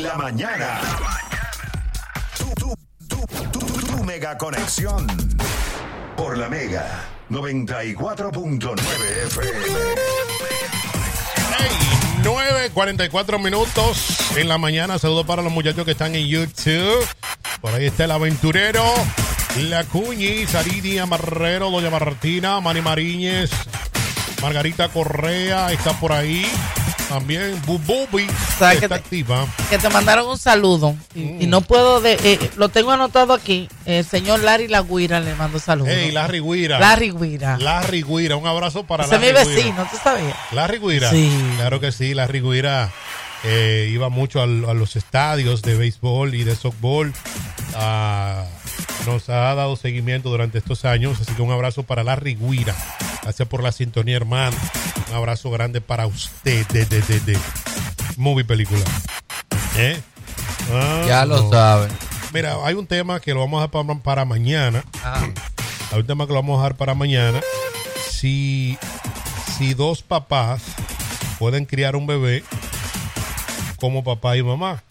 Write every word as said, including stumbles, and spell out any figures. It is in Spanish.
la mañana. Tu, tu, tu, tu, tu, tu mega conexión. Por la Mega noventa y cuatro punto nueve F M. Hey, nueve cuarenta y cuatro minutos en la mañana. Saludos para los muchachos que están en YouTube. Por ahí está el aventurero, la Cuñi, Saridia Marrero, Doña Martina, Mani Mariñez, Margarita Correa está por ahí. También Bububi está que te, activa. Que te mandaron un saludo. Y, mm. y no puedo, de, eh, lo tengo anotado aquí. El señor Larry La Guira le mando saludos. Hey, Larry Guira. Larry Guira. Larry Guira. Un abrazo para Ese Larry es mi vecino, Guira. ¿tú sabías? Larry Guira. Sí. Claro que sí, Larry Guira eh, iba mucho a, a los estadios de béisbol y de softball. Uh, nos ha dado seguimiento durante estos años, así que un abrazo para Larry Guira. Gracias por la sintonía, hermano. Un abrazo grande para usted de, de, de, de Movie Película. ¿Eh? Ah, ya lo no. saben. Mira, hay un tema que lo vamos a dejar para, para mañana. Ah. Hay un tema que lo vamos a dejar para mañana. Si, si dos papás pueden criar un bebé como papá y mamá.